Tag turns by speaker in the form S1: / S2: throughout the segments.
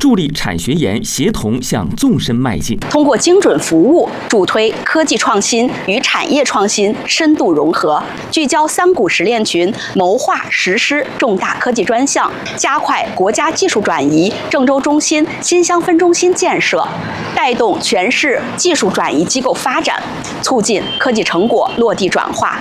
S1: 助力产学研协同向纵深迈进。
S2: 通过精准服务，助推科技创新与产业创新深度融合，聚焦3股实炼群，谋划实施重大科技专项，加快国家技术转移、郑州中心、新乡分中心建设，带动全市技术转移机构发展，促进科技成果落地转化。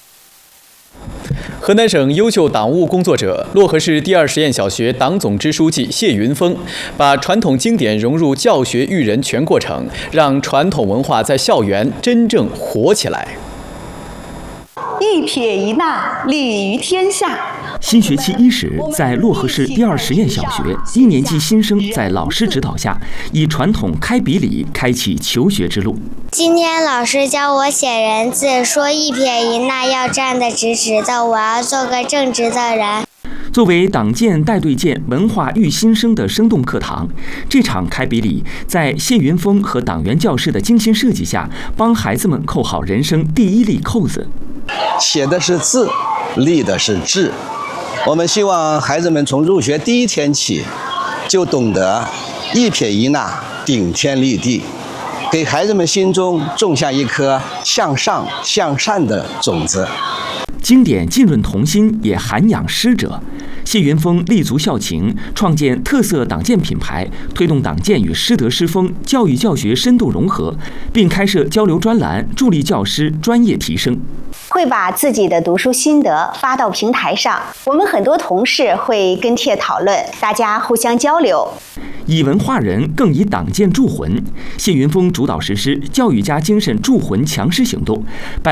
S3: 河南省优秀党务工作者、漯河市第2实验小学党总支书记谢云峰，把传统经典融入教学育人全过程，让传统文化在校园真正活起来。
S2: 一撇一捺立于天下。
S1: 新学期伊始，在漯河市第2实验小学，1年级新生在老师指导下，以传统开笔礼开启求学之路。
S4: 今天老师教我写人字，说一撇一捺要站得直直的，我要做个正直的人。
S1: 作为党建带队建、文化育新生的生动课堂，这场开笔礼在谢云峰和党员教师的精心设计下，帮孩子们扣好人生第一粒扣子。
S5: 写的是字，立的是志。我们希望孩子们从入学第一天起，就懂得一撇一捺顶天立地，给孩子们心中种下一颗向上向善的种子。
S1: 经典浸润童心，也涵养师者。谢云峰立足校情，创建特色党建品牌，推动党建与师德师风、教育教学深度融合，并开设交流专栏，助力教师专业提升。
S6: 会把自己的读书心得发到平台上，我们很多同事会跟帖讨论，大家互相交流。
S1: 以文化人，更以党建铸魂。谢云峰主导实施教育家精神铸魂强师行动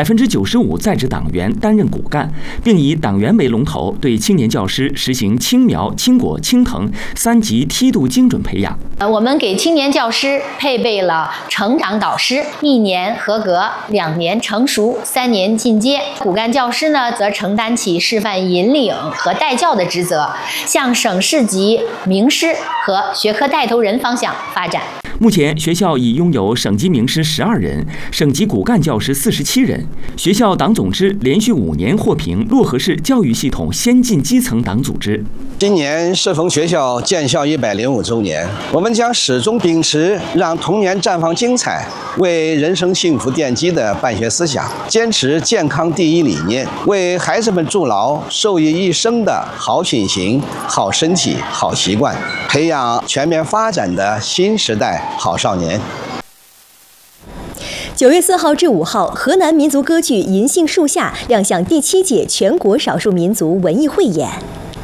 S1: ，95%在职党员担任骨干，并以党员为龙头，对青年教师实行青苗、青果、青藤3级梯度精准培养。
S7: 我们给青年教师配备了成长导师，1年合格，2年成熟，3年进阶。骨干教师呢，则承担起示范引领和带教的职责，向省市级名师和学科带头人方向发展。
S1: 目前，学校已拥有省级名师12人，省级骨干教师47人。学校党总支连续5年获评漯河市教育系统先进基层党组织。
S5: 今年适逢学校建校105周年，我们将始终秉持让童年绽放精彩、为人生幸福奠基的办学思想，坚持健康第一理念，为孩子们筑牢受益一生的好品行、好身体、好习惯，培养全面发展的新时代好少年。
S8: 9月4号至5号，河南民族歌剧《银杏树下》亮相第7届全国少数民族文艺汇演。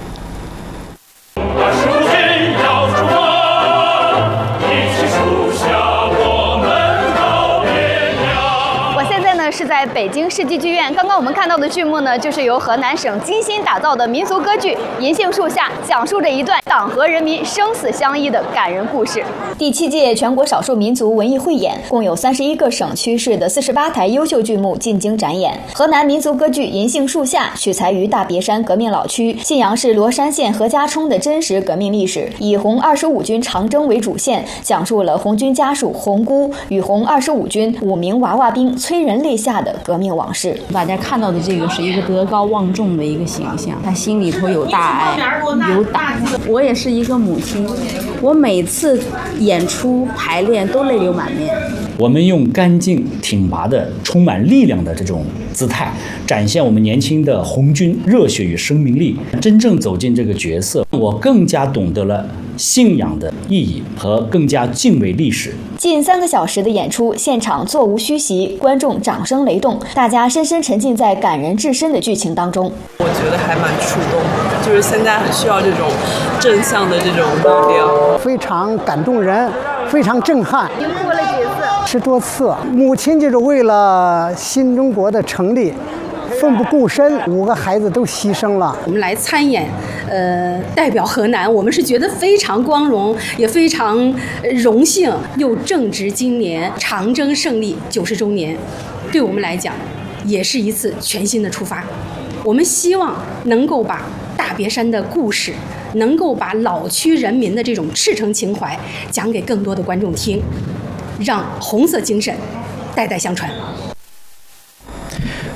S9: 是在北京世纪剧院。刚刚我们看到的剧目呢，就是由河南省精心打造的民族歌剧《银杏树下》，讲述着一段党和人民生死相依的感人故事。
S10: 第7届全国少数民族文艺汇演，共有31个省区市的48台优秀剧目进京展演。河南民族歌剧《银杏树下》取材于大别山革命老区信阳市罗山县何家冲的真实革命历史，以红25军长征为主线，讲述了红军家属红姑与红25军5名娃娃兵催人泪下的革命往事。
S11: 大家看到的这个是一个德高望重的一个形象，他心里头有大爱，有党。我也是一个母亲，我每次演出排练都泪流满面。
S12: 我们用干净挺拔的充满力量的这种姿态，展现我们年轻的红军热血与生命力。真正走进这个角色，我更加懂得了信仰的意义和更加敬畏历史。
S10: 近3个小时的演出，现场座无虚席，观众掌声雷动，大家深深沉浸在感人至深的剧情当中。
S13: 我觉得还蛮触动的，就是现在很需要这种正向的这种力量，
S14: 非常感动人，非常震撼。
S9: 已经哭了几次？
S14: 10多次。母亲就是为了新中国的成立，奋不顾身，5个孩子都牺牲了。
S15: 我们来参演，代表河南，我们是觉得非常光荣，也非常荣幸。又正值今年长征胜利90周年，对我们来讲，也是一次全新的出发。我们希望能够把大别山的故事，能够把老区人民的这种赤诚情怀讲给更多的观众听，让红色精神代代相传。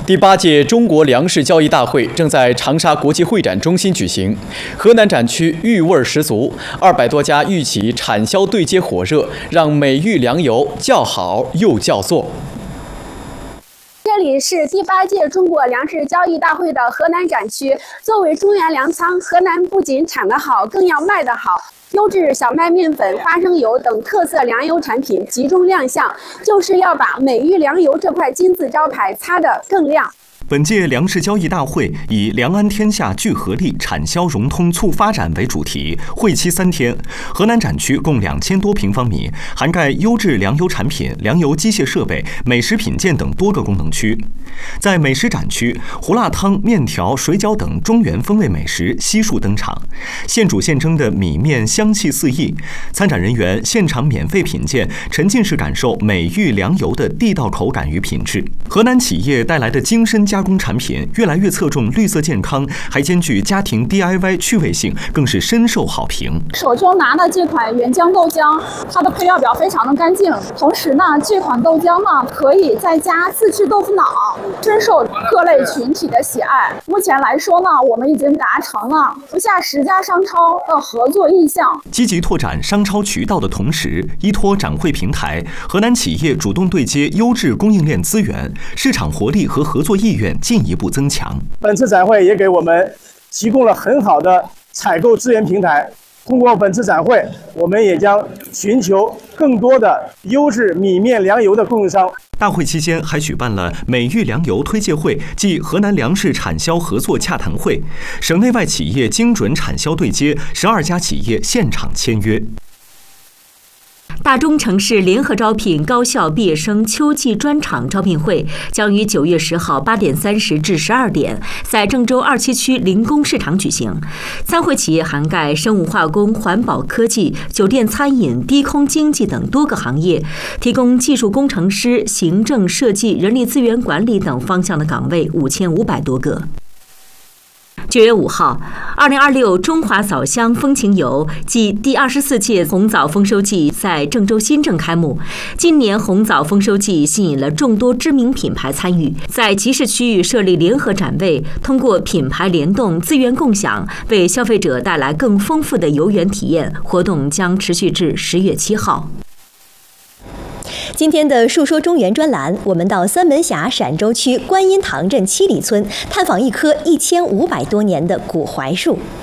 S3: 第8届中国粮食交易大会正在长沙国际会展中心举行，河南展区芋味十足，200多家芋企产销对接火热，让美玉粮油叫好又叫座。
S16: 这里是第8届中国粮食交易大会的河南展区。作为中原粮仓，河南不仅产得好，更要卖得好。优质小麦面粉、花生油等特色粮油产品集中亮相，就是要把美玉粮油这块金字招牌擦得更亮。
S17: 本届粮食交易大会以“粮安天下聚合力，产销融通促发展”为主题，会期3天。河南展区共2000多平方米，涵盖优质粮油产品、粮油机械设备、美食品鉴等多个功能区。在美食展区，胡辣汤、面条、水饺等中原风味美食悉数登场，现煮现蒸的米面香气四溢。参展人员现场免费品鉴，沉浸式感受美玉粮油的地道口感与品质。河南企业带来的精深加工产品越来越侧重绿色健康，还兼具家庭 DIY 趣味性，更是深受好评。
S18: 手中拿的这款原浆豆浆，它的配料表非常的干净，同时呢，这款豆浆呢可以再加自制豆腐脑，深受各类群体的喜爱。目前来说呢，我们已经达成了不下10家商超的合作意向。
S17: 积极拓展商超渠道的同时，依托展会平台，河南企业主动对接优质供应链资源，市场活力和合作意愿进一步增强。
S19: 本次展会也给我们提供了很好的采购资源平台。通过本次展会，我们也将寻求更多的优质米面粮油的供应商。
S17: 大会期间还举办了美玉粮油推介会暨河南粮食产销合作洽谈会，省内外企业精准产销对接，12家企业现场签约。
S20: 大中城市联合招聘高校毕业生秋季专场招聘会将于9月10号8点30至12点在郑州2七区临工市场举行。参会企业涵盖生物化工、环保科技、酒店餐饮、低空经济等多个行业，提供技术工程师、行政设计、人力资源管理等方向的岗位5500多个。9月5号，2026中华枣乡风情游暨第24届红枣丰收季在郑州新郑开幕。今年红枣丰收季吸引了众多知名品牌参与，在集市区域设立联合展位，通过品牌联动、资源共享，为消费者带来更丰富的游园体验。活动将持续至10月7号。
S8: 今天的述说中原专栏，我们到三门峡陕州区观音塘镇七里村探访一棵1500多年的古槐树。